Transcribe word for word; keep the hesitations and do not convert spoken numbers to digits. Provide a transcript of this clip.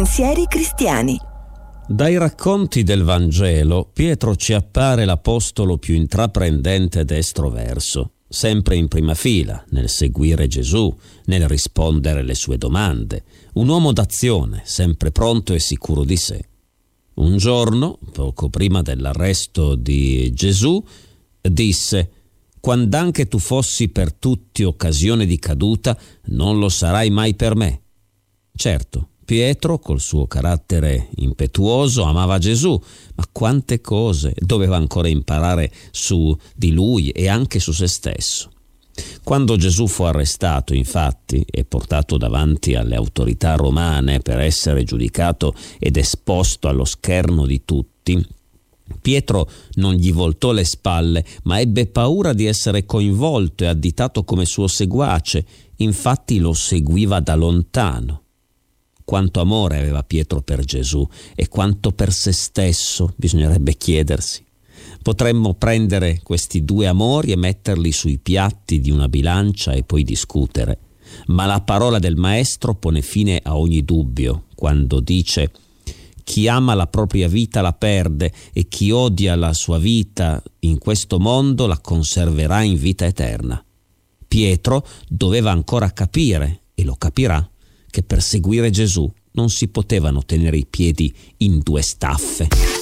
Pensieri cristiani. Dai racconti del Vangelo, Pietro ci appare l'apostolo più intraprendente ed estroverso, sempre in prima fila, nel seguire Gesù, nel rispondere alle sue domande, un uomo d'azione, sempre pronto e sicuro di sé. Un giorno, poco prima dell'arresto di Gesù, disse: «Quand'anche tu fossi per tutti occasione di caduta, non lo sarai mai per me». Certo, Pietro, col suo carattere impetuoso, amava Gesù, ma quante cose doveva ancora imparare su di lui e anche su se stesso. Quando Gesù fu arrestato, infatti, e portato davanti alle autorità romane per essere giudicato ed esposto allo scherno di tutti, Pietro non gli voltò le spalle, ma ebbe paura di essere coinvolto e additato come suo seguace, infatti lo seguiva da lontano. Quanto amore aveva Pietro per Gesù e quanto per se stesso, bisognerebbe chiedersi. Potremmo prendere questi due amori e metterli sui piatti di una bilancia e poi discutere, ma la parola del Maestro pone fine a ogni dubbio quando dice: «Chi ama la propria vita la perde e chi odia la sua vita in questo mondo la conserverà in vita eterna». Pietro doveva ancora capire, e lo capirà, che per seguire Gesù non si potevano tenere i piedi in due staffe.